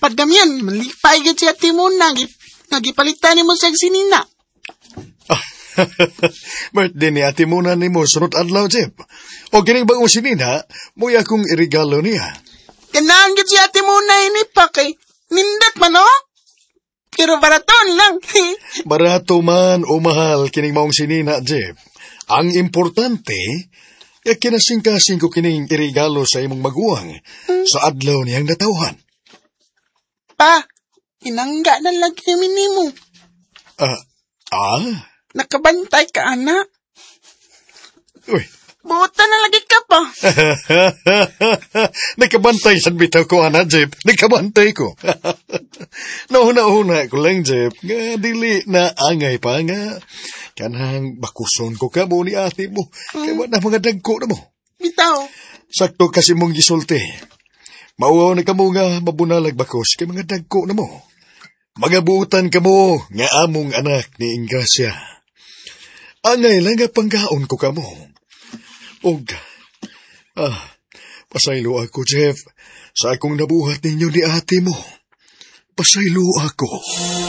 padamyan, malipay gid si ati mo na, nagipalitan mo sa sinina. Birthday ni ate mo na ni mo, sunod adlaw, Jeff. O kining bagong sinina, muya kong irigalo niya. Kanaan gid si ati mo na ini pa kay, nindat man o? Pero baraton lang. Barato man o mahal kining maong sinina, Jeff. Ang importante, kinasing-kasing ko kining irigalo sa imong maguwang sa adlaw niyang natawhan. Pa, inangga na lagi minimo. Nakabantay ka, anak. Uy. Buta na lagi ka pa. Nakabantay sa bitaw ko, anak, Jeff. Nakabantay ko. Nauna-una ko lang, Jeff. Nga dili na angay pa nga. Kanang bakuson ko ka mo ni ate mo. Kaya na mga dagko na mo. Bitaw. Sakto kasi mong gisulti. Mauwaw na ka mo nga mabunalag bakos kay mga dagko na mo. Magabutan ka mo nga among anak ni Ingrasya. Angay lang nga panggaon ko ka mo. Pasaylo ako, Jeff, sa akong nabuhat ninyo ni ate mo. Pasaylo ako.